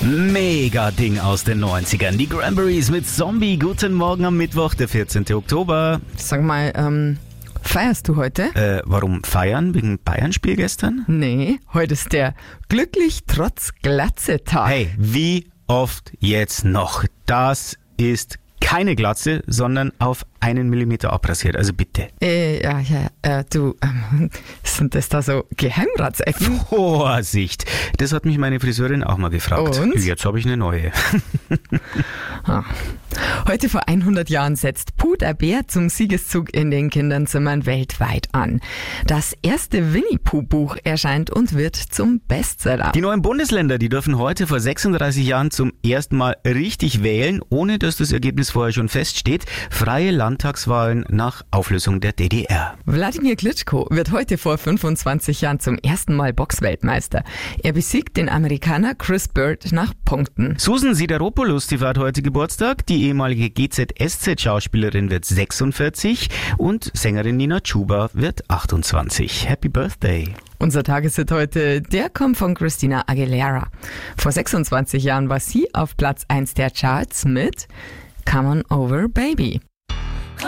Mega Ding aus den 90ern. Die Cranberries mit Zombie. Guten Morgen am Mittwoch, der 14. Oktober. Sag mal, feierst du heute? Warum feiern? Wegen Bayern-Spiel gestern? Nee, heute ist der glücklich trotz Glatze-Tag. Hey, wie oft jetzt noch? Das ist keine Glatze, sondern auf 1 Millimeter abrasiert. Also bitte. Sind das da so Geheimratsecken? Vorsicht! Das hat mich meine Friseurin auch mal gefragt. Und? Jetzt habe ich eine neue. Heute vor 100 Jahren setzt Puh der Bär zum Siegeszug in den Kinderzimmern weltweit an. Das erste Winnie-Pooh-Buch erscheint und wird zum Bestseller. Die neuen Bundesländer, die dürfen heute vor 36 Jahren zum ersten Mal richtig wählen, ohne dass das Ergebnis vorher schon feststeht. Freie Landtagswahlen nach Auflösung der DDR. Wladimir Klitschko wird heute vor 25 Jahren zum ersten Mal Boxweltmeister. Er besiegt den Amerikaner Chris Bird nach Punkten. Susan Sideropoulos, die feiert heute Geburtstag. Die ehemalige GZSZ-Schauspielerin wird 46 und Sängerin Nina Chuba wird 28. Happy Birthday! Unser Tageshit heute, der kommt von Christina Aguilera. Vor 26 Jahren war sie auf Platz 1 der Charts mit Come On Over Baby.